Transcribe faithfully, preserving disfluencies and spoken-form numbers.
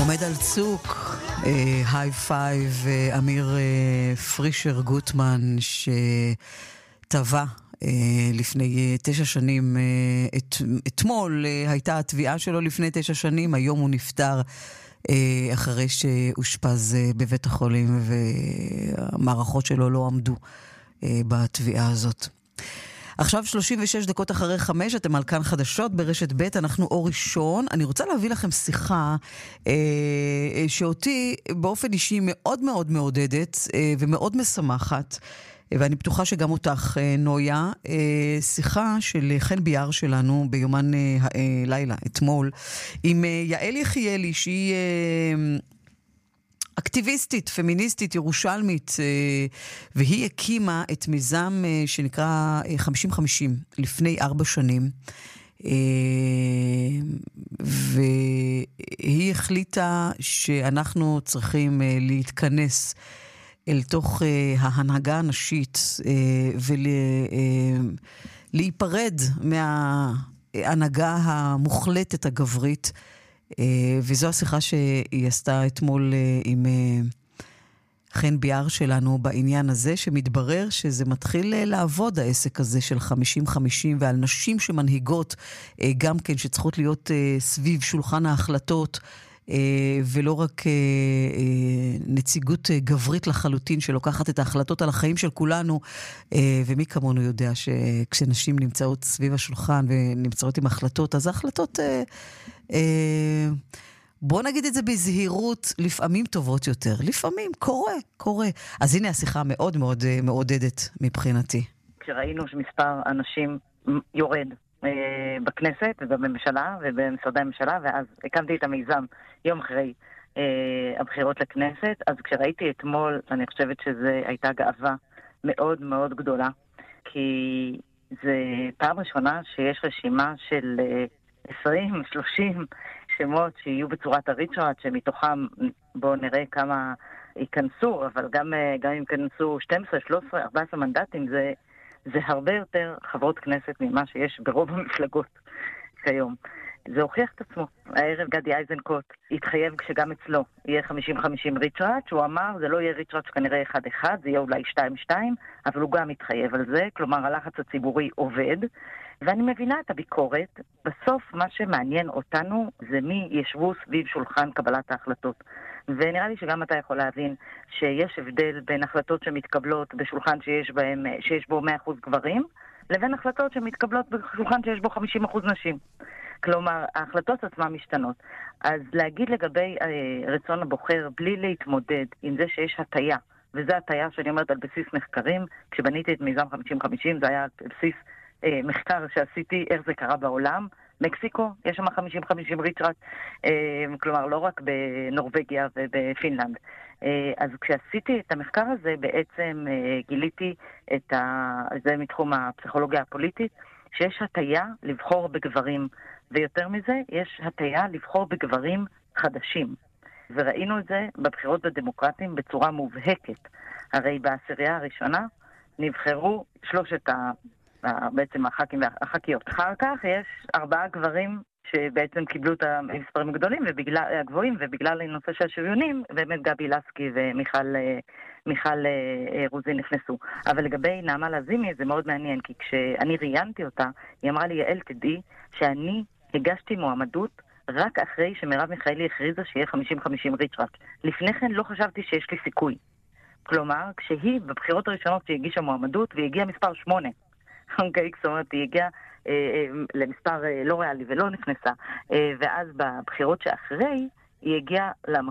עומד על צוק, היי פייב, אמיר פרישר גוטמן, שטבע לפני תשע שנים, את, אתמול הייתה התביעה שלו לפני תשע שנים, היום הוא נפטר אחרי שהושפז בבית החולים, והמערכות שלו לא עמדו בתביעה הזאת. עכשיו שלושים ושש דקות אחרי חמש, אתם על כאן חדשות ברשת ב', אנחנו אור ראשון. אני רוצה להביא לכם שיחה אה, שאותי באופן אישי מאוד מאוד מעודדת אה, ומאוד משמחת, ואני בטוחה שגם אותך, אה, נויה, אה, שיחה של חן ביאר שלנו ביומן אה, אה, לילה, אתמול, עם אה, יעל יחיאלי, שהיא... אה, אקטיביסטית, פמיניסטית, ירושלמית, והיא הקימה את מיזם שנקרא חמישים חמישים לפני ארבע שנים, והיא החליטה שאנחנו צריכים להתכנס אל תוך ההנהגה הנשית ולהיפרד מההנהגה המוחלטת הגברית, וזו השיחה שהיא עשתה אתמול עם חן ביאר שלנו בעניין הזה, שמתברר שזה מתחיל לעבוד, העסק הזה של חמישים חמישים, ועל נשים שמנהיגות גם כן, שצריכות להיות סביב שולחן ההחלטות, ולא רק נציגות גברית לחלוטין שלוקחת את ההחלטות על החיים של כולנו, ומי כמונו יודע שכשנשים נמצאות סביב השולחן ונמצאות עם החלטות, אז ההחלטות, בוא נגיד את זה בזהירות, לפעמים טובות יותר, לפעמים קורה, קורה. אז הנה השיחה מאוד מאוד מעודדת מבחינתי. כשראינו שמספר אנשים יורד בכנסת ובממשלה ובמשרדי הממשלה, ואז הקמתי את המיזם יום אחרי אה, הבחירות לכנסת. אז כשראיתי אתמול, אני חושבת שזו הייתה גאווה מאוד מאוד גדולה, כי זה פעם ראשונה שיש רשימה של אה, עשרים שלושים שמות שיהיו בצורת הריצ'רד, שמתוכם בואו נראה כמה ייכנסו, אבל גם, גם אם ייכנסו שתים עשרה, שלוש עשרה, ארבע עשרה מנדטים, זה זה הרבה יותר חברות כנסת ממה שיש ברוב המפלגות כיום. זה הוכיח את עצמו. הערב גדי איזנקוט התחייב שגם אצלו יהיה חמישים חמישים ריצ'רד, שהוא אמר זה לא יהיה ריצ'רד שכנראה אחד אחד, זה יהיה אולי שתיים שתיים, אבל הוא גם התחייב על זה, כלומר הלחץ הציבורי עובד, ואני מבינה את הביקורת. בסוף מה שמעניין אותנו זה מי ישבו סביב שולחן קבלת ההחלטות. ונראה לי שגם אתה יכול להבין שיש הבדל בין החלטות שמתקבלות בשולחן שיש, בהם, שיש בו מאה אחוז גברים, לבין החלטות שמתקבלות בשולחן שיש בו חמישים אחוז נשים. כלומר, ההחלטות עצמן משתנות. אז להגיד לגבי אה, רצון הבוחר בלי להתמודד עם זה שיש הטיה, וזה הטיה שאני אומרת על בסיס מחקרים, כשבניתי את מיזם חמישים חמישים זה היה על בסיס אה, מחקר שעשיתי איך זה קרה בעולם, מקסיקו, יש שם חמישים חמישים ריצ'רד, אה, כלומר לא רק בנורווגיה ובפינלנד. אה, אז כשעשיתי את המחקר הזה בעצם אה, גיליתי את ה... זה מתחום הפסיכולוגיה הפוליטית, שיש הטיה לבחור בגברים, ויותר מזה יש הטיה לבחור בגברים חדשים. וראינו את זה בבחירות הדמוקרטיים בצורה מובהקת. הרי בעשירייה הראשונה נבחרו שלושת ה... בעצם הח"כים והח"כיות. אחר כך יש ארבעה גברים שבעצם קיבלו את המספרים הגדולים ובגלל, הגבוהים, ובגלל הנושא של השוויונים, באמת גבי לסקי ומיכל מיכל רוזין נכנסו. אבל לגבי נעמה לזימי זה מאוד מעניין, כי כשאני ראיינתי אותה, היא אמרה לי, יעל, תדעי שאני הגשתי מועמדות רק אחרי שמרב מיכאלי הכריזה שיהיה חמישים חמישים ריצ'רד. לפני כן לא חשבתי שיש לי סיכוי. כלומר, כשהיא בבחירות הראשונות שהיא הגישה מועמדות, והיא הגיעה מספר שמונה, אוקיי, זאת אומרת, היא הגיעה אה, אה, למספר אה, לא ריאלי ולא נכנסה, אה, ואז בבחירות שאחרי היא הגיעה למקום